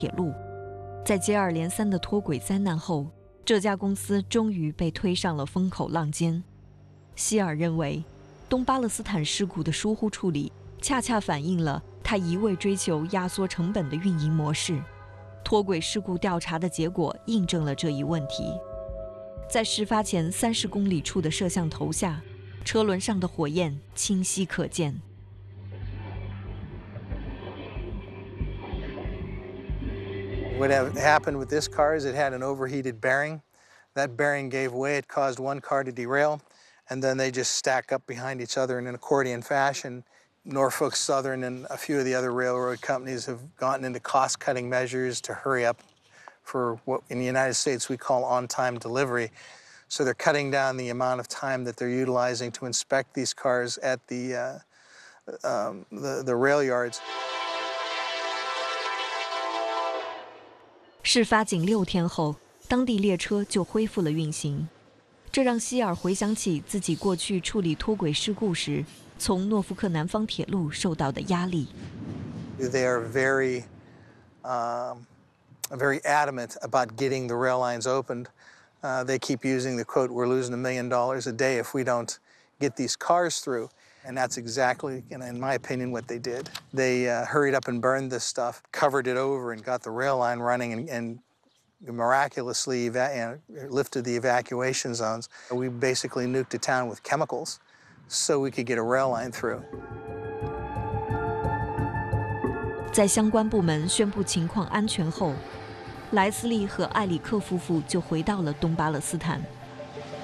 铁路。在接二连三的脱轨灾难后，这家公司终于被推上了风口浪尖。希尔认为，东巴勒斯坦事故的疏忽处理，恰恰反映了他一味追求压缩成本的运营模式。脱轨事故调查的结果印证了这一问题。在事发前30公里处的摄像头下，车轮上的火焰清晰可见。 What happened with this car is it had an overheated bearing. That bearing gave way, it caused one car to derail, and then they just stack up behind each other in an accordion fashion. Norfolk Southern and a few of the other railroad companies have gotten into cost-cutting measures to hurry up for what in the United States we call on-time delivery. So they're cutting down the amount of time that they're utilizing to inspect these cars at the rail yards. 事发仅6天后，当地列车就恢复了运行，这让希尔回想起自己过去处理脱轨事故时，从诺福克南方铁路受到的压力。 They are very adamant about getting the rail lines opened. They keep using the quote, "We're losing $1 million a day if we don't get these cars through." And that's exactly, in my opinion, what they did. They hurried up and burned this stuff, covered it over, and got the rail line running and miraculously lifted the evacuation zones. We basically nuked the town with chemicals so we could get a rail line through. 在相关部门宣布情况安全后，莱斯利和艾里克夫妇就回到了东巴勒斯坦。